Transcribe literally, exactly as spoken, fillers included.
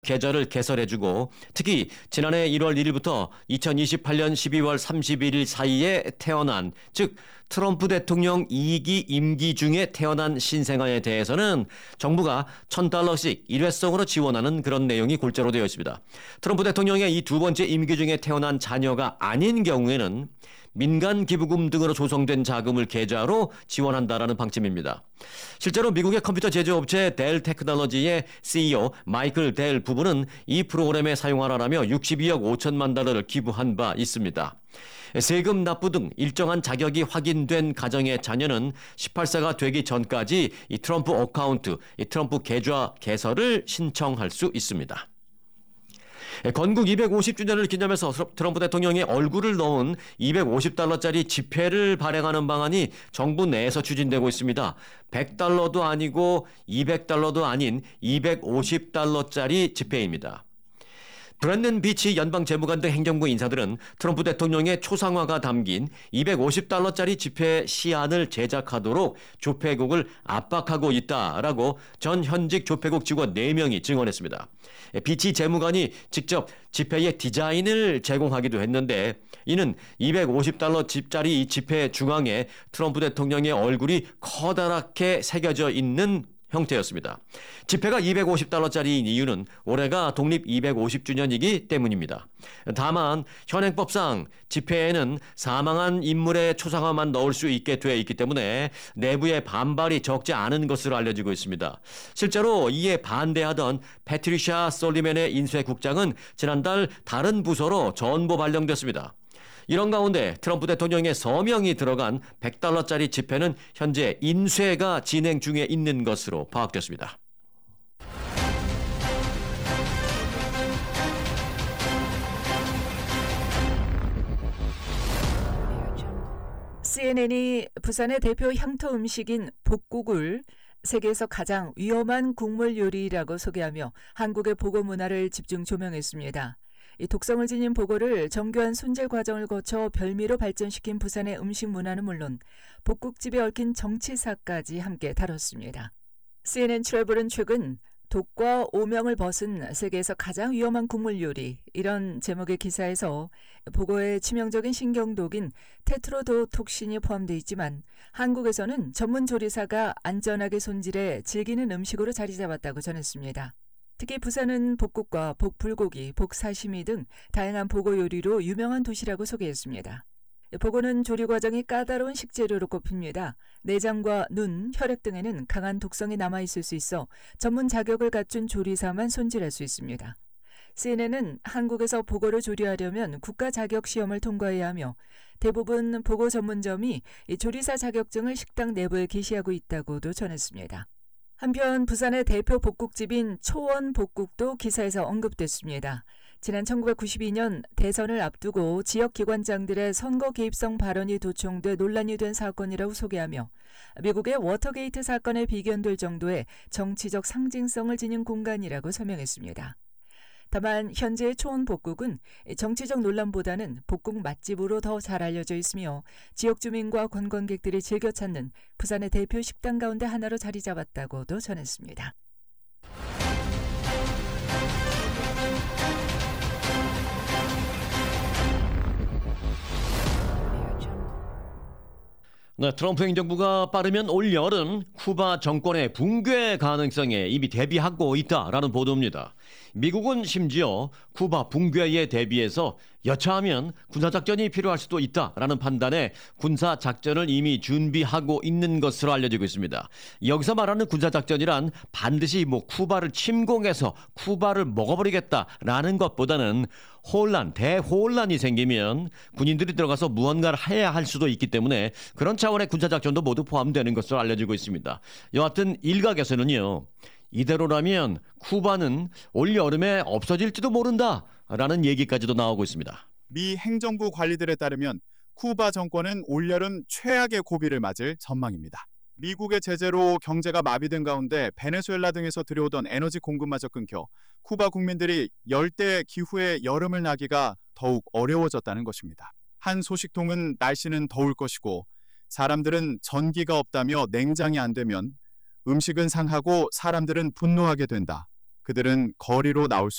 계절을 개설해주고 특히 지난해 일월 일일부터 이천이십팔년 십이월 삼십일일 사이에 태어난, 즉 트럼프 대통령 이 기 임기 중에 태어난 신생아에 대해서는 정부가 천 달러씩 일회성으로 지원하는 그런 내용이 골자로 되어 있습니다. 트럼프 대통령의 이 두 번째 임기 중에 태어난 자녀가 아닌 경우에는 민간 기부금 등으로 조성된 자금을 계좌로 지원한다라는 방침입니다. 실제로 미국의 컴퓨터 제조업체 델 테크놀로지의 씨이오 마이클 델 부부는 이 프로그램에 사용하라며 육십이억 오천만 달러를 기부한 바 있습니다. 세금 납부 등 일정한 자격이 확인된 가정의 자녀는 열여덟 세가 되기 전까지 이 트럼프 어카운트, 이 트럼프 계좌 개설을 신청할 수 있습니다. 건국 이백오십 주년을 기념해서 트럼프 대통령의 얼굴을 넣은 이백오십 달러짜리 지폐를 발행하는 방안이 정부 내에서 추진되고 있습니다. 백 달러도 아니고 이백 달러도 아닌 이백오십 달러짜리 지폐입니다. 브랜든 비치 연방 재무관 등 행정부 인사들은 트럼프 대통령의 초상화가 담긴 이백오십 달러짜리 지폐 시안을 제작하도록 조폐국을 압박하고 있다라고 전 현직 조폐국 직원 네 명이 증언했습니다. 비치 재무관이 직접 지폐의 디자인을 제공하기도 했는데 이는 이백오십 달러짜리 지폐 중앙에 트럼프 대통령의 얼굴이 커다랗게 새겨져 있는 형태였습니다. 지폐가 이백오십 달러짜리인 이유는 올해가 독립 이백오십 주년이기 때문입니다. 다만 현행법상 지폐에는 사망한 인물의 초상화만 넣을 수 있게 돼 있기 때문에 내부의 반발이 적지 않은 것으로 알려지고 있습니다. 실제로 이에 반대하던 패트리샤 솔리맨의 인쇄국장은 지난달 다른 부서로 전보 발령됐습니다. 이런 가운데 트럼프 대통령의 서명이 들어간 백 달러짜리 지폐는 현재 인쇄가 진행 중에 있는 것으로 파악됐습니다. 씨엔엔이 부산의 대표 향토 음식인 복국을 세계에서 가장 위험한 국물 요리라고 소개하며 한국의 보고 문화를 집중 조명했습니다. 이 독성을 지닌 보고를 정교한 손질 과정을 거쳐 별미로 발전시킨 부산의 음식 문화는 물론 복국집에 얽힌 정치사까지 함께 다뤘습니다. 씨엔엔 트래블은 최근 독과 오명을 벗은 세계에서 가장 위험한 국물 요리, 이런 제목의 기사에서 보고에 치명적인 신경독인 테트로도톡신이 포함되어 있지만 한국에서는 전문 조리사가 안전하게 손질해 즐기는 음식으로 자리 잡았다고 전했습니다. 특히 부산은 복국과 복불고기, 복사시미 등 다양한 보고 요리로 유명한 도시라고 소개했습니다. 보고는 조리 과정이 까다로운 식재료로 꼽힙니다. 내장과 눈, 혈액 등에는 강한 독성이 남아있을 수 있어 전문 자격을 갖춘 조리사만 손질할 수 있습니다. 씨엔엔은 한국에서 보고를 조리하려면 국가 자격 시험을 통과해야 하며 대부분 보고 전문점이 조리사 자격증을 식당 내부에 게시하고 있다고도 전했습니다. 한편 부산의 대표 복국집인 초원복국도 기사에서 언급됐습니다. 지난 천구백구십이년 대선을 앞두고 지역기관장들의 선거 개입성 발언이 도청돼 논란이 된 사건이라고 소개하며 미국의 워터게이트 사건에 비견될 정도의 정치적 상징성을 지닌 공간이라고 설명했습니다. 다만 현재의 초원복국은 정치적 논란보다는 복국 맛집으로 더 잘 알려져 있으며 지역 주민과 관광객들이 즐겨 찾는 부산의 대표 식당 가운데 하나로 자리 잡았다고도 전했습니다. 네, 트럼프 행정부가 빠르면 올 여름 쿠바 정권의 붕괴 가능성에 이미 대비하고 있다라는 보도입니다. 미국은 심지어 쿠바 붕괴에 대비해서 여차하면 군사작전이 필요할 수도 있다라는 판단에 군사작전을 이미 준비하고 있는 것으로 알려지고 있습니다. 여기서 말하는 군사작전이란 반드시 뭐 쿠바를 침공해서 쿠바를 먹어버리겠다라는 것보다는 혼란, 대혼란이 생기면 군인들이 들어가서 무언가를 해야 할 수도 있기 때문에 그런 차원의 군사작전도 모두 포함되는 것으로 알려지고 있습니다. 여하튼 일각에서는요, 이대로라면 쿠바는 올 여름에 없어질지도 모른다라는 얘기까지도 나오고 있습니다. 미 행정부 관리들에 따르면 쿠바 정권은 올여름 최악의 고비를 맞을 전망입니다. 미국의 제재로 경제가 마비된 가운데 베네수엘라 등에서 들여오던 에너지 공급마저 끊겨 쿠바 국민들이 열대 기후의 여름을 나기가 더욱 어려워졌다는 것입니다. 한 소식통은 날씨는 더울 것이고 사람들은 전기가 없다며 냉장이 안 되면 음식은 상하고 사람들은 분노하게 된다. 그들은 거리로 나올 수